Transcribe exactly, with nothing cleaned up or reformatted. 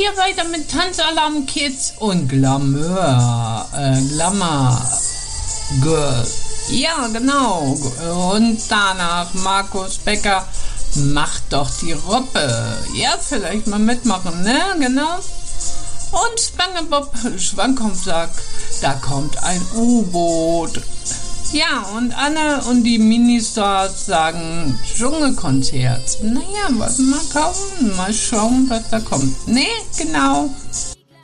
ja weiter mit Tanzalarm Kids und Glamour, äh, Glamour Girl. Ja, genau. Und danach Markus Becker, macht doch die Ruppe. Ja, vielleicht mal mitmachen, ne? Genau. Und Spongebob Schwammkopf sagt, da kommt ein U-Boot. Ja, und Anne und die Ministars sagen Dschungelkonzert. Naja, was mal kaufen, mal schauen, was da kommt. Ne, genau.